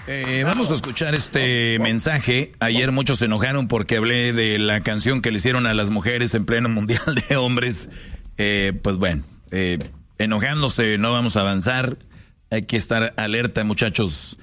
Vamos a escuchar este mensaje. Ayer muchos se enojaron porque hablé de la canción que le hicieron a las mujeres en pleno Mundial de Hombres. Pues bueno, enojándose no vamos a avanzar. Hay que estar alerta, muchachos.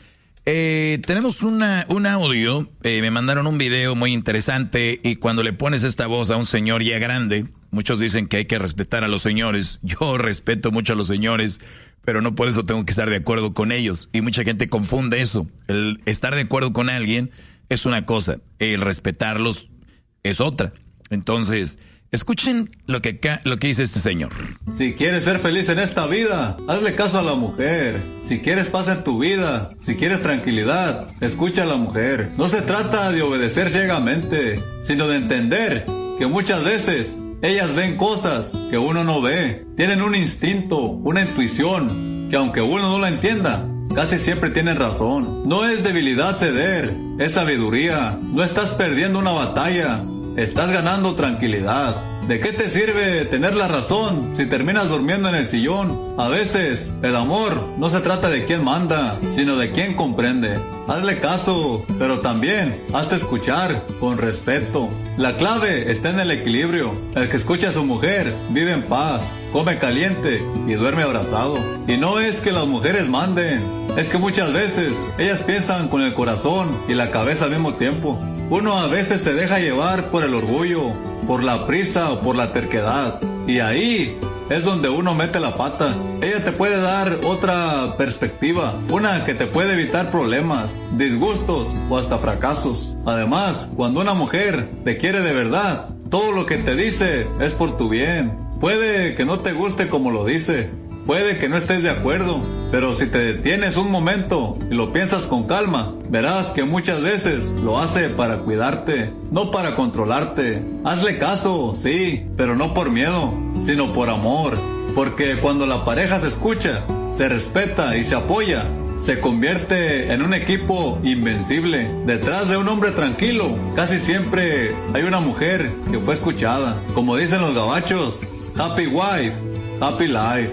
Tenemos un audio. Me mandaron un video muy interesante y cuando le pones esta voz a un señor ya grande, muchos dicen que hay que respetar a los señores. Yo respeto mucho a los señores, pero no por eso tengo que estar de acuerdo con ellos. Y mucha gente confunde eso. El estar de acuerdo con alguien es una cosa, el respetarlos es otra. Entonces, escuchen lo que dice este señor. Si quieres ser feliz en esta vida, hazle caso a la mujer. Si quieres paz en tu vida, si quieres tranquilidad, escucha a la mujer. No se trata de obedecer ciegamente, sino de entender que muchas veces ellas ven cosas que uno no ve. Tienen un instinto, una intuición, que aunque uno no la entienda, casi siempre tienen razón. No es debilidad ceder, es sabiduría. No estás perdiendo una batalla, estás ganando tranquilidad. ¿De qué te sirve tener la razón si terminas durmiendo en el sillón? A veces, el amor no se trata de quién manda, sino de quién comprende. Hazle caso, pero también hazte escuchar con respeto. La clave está en el equilibrio. El que escucha a su mujer vive en paz, come caliente y duerme abrazado. Y no es que las mujeres manden, es que muchas veces ellas piensan con el corazón y la cabeza al mismo tiempo. Uno a veces se deja llevar por el orgullo, por la prisa o por la terquedad. Y ahí es donde uno mete la pata. Ella te puede dar otra perspectiva, una que te puede evitar problemas, disgustos o hasta fracasos. Además, cuando una mujer te quiere de verdad, todo lo que te dice es por tu bien. Puede que no te guste como lo dice, puede que no estés de acuerdo, pero si te detienes un momento y lo piensas con calma, verás que muchas veces lo hace para cuidarte, no para controlarte. Hazle caso, sí, pero no por miedo, sino por amor. Porque cuando la pareja se escucha, se respeta y se apoya, se convierte en un equipo invencible. Detrás de un hombre tranquilo, casi siempre hay una mujer que fue escuchada. Como dicen los gabachos, happy wife, happy life.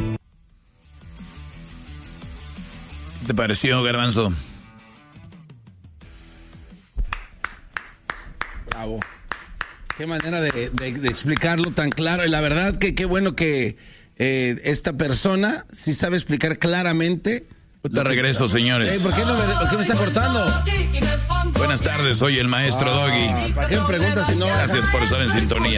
¿Qué te pareció, Garbanzo? Bravo. Qué manera de explicarlo tan claro. Y la verdad que qué bueno que esta persona sí sabe explicar claramente. Te regreso, señores. ¿Por qué me está cortando? Buenas tardes, soy el maestro Doggy. ¿Para qué me preguntas si no? Gracias por estar en sintonía.